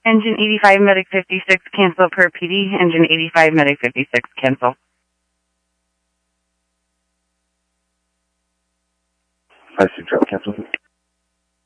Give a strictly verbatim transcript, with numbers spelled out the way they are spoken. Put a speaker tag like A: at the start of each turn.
A: Engine eighty-five, Medic fifty-six, cancel per P D. Engine eighty-five, Medic fifty-six, cancel.
B: I see, drop cancel.